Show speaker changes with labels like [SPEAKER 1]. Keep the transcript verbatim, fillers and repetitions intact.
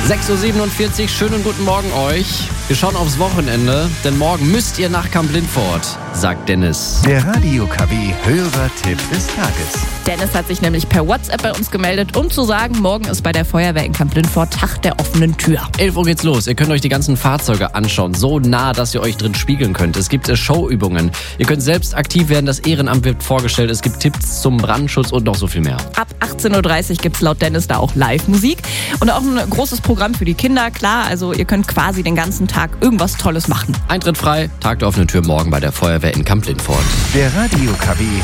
[SPEAKER 1] sechs Uhr siebenundvierzig, schönen guten Morgen euch. Wir schauen aufs Wochenende, denn morgen müsst ihr nach Kamp-Lindfort, sagt Dennis.
[SPEAKER 2] Der Radio-K W-Hörertipp des Tages.
[SPEAKER 3] Dennis hat sich nämlich per WhatsApp bei uns gemeldet, um zu sagen, morgen ist bei der Feuerwehr in Kamp-Lindfort Tag der offenen Tür.
[SPEAKER 1] elf Uhr geht's los. Ihr könnt euch die ganzen Fahrzeuge anschauen, so nah, dass ihr euch drin spiegeln könnt. Es gibt Showübungen. Ihr könnt selbst aktiv werden, das Ehrenamt wird vorgestellt. Es gibt Tipps zum Brandschutz und noch so viel mehr.
[SPEAKER 3] Ab achtzehn Uhr dreißig gibt's laut Dennis da auch Live-Musik und auch ein großes Programm für die Kinder. Klar, also ihr könnt quasi den ganzen Tag irgendwas Tolles machen.
[SPEAKER 1] Eintritt frei, Tag der offenen Tür morgen bei der Feuerwehr in Kamp-Lindfort.
[SPEAKER 2] Der Radio-K W